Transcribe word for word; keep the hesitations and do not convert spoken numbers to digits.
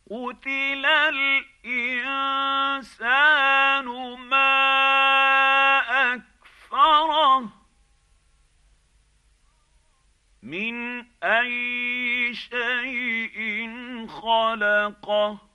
قتل الإنسان ما أكفره من أي شيء خلقه